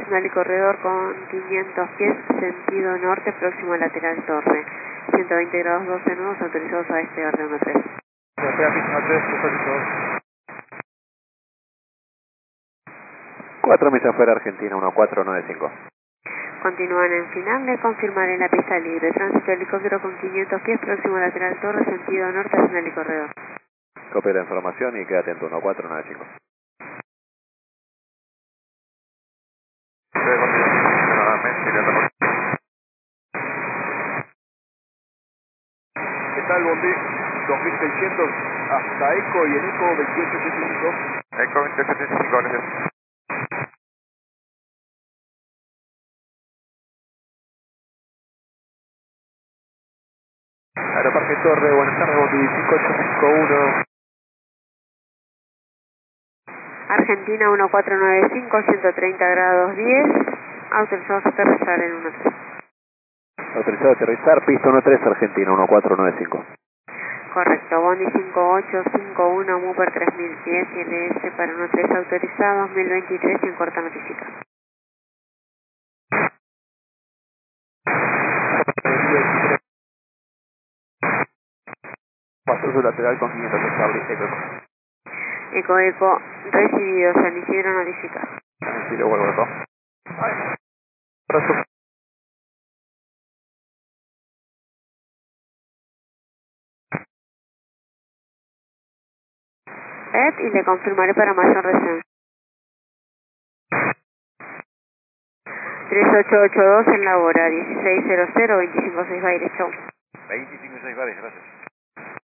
Nacional y Corredor con 500 pies, sentido norte, próximo a lateral torre. 120 grados 12 nudos autorizados a despegar de 13. Despegar pista 13, autorizados. 4 millas fuera Argentina, 1495. Continúan en final, le confirmaré la pista libre. Tránsito helicóptero con 500 pies, próximo a lateral torre, sentido norte, Nacional y Corredor. Copia la información y queda atento, 1495. ¿Qué tal, Bondi? 2600 hasta Eco y en Eco 2885. Eco 2885, gracias. Aeroparque Torre, buenas tardes, Bondi 5851. Argentina 1495, 130 grados 10, autorizados a aterrizar en 13. Autorizado a aterrizar, pista 13 Argentina, 1495. Correcto, Bondi 5851, Mooper 3000 pies, ILS para 13 autorizados, 1023 y en corta notifica. Pasó su lateral con 500 estable, Eco. Eco, recibido, San Isidro notifica. Si lo vuelvo acá. Y le confirmaré para mayor reserva. 3882 en la hora, 1600, 256 Baires, chau. 256 bares, gracias.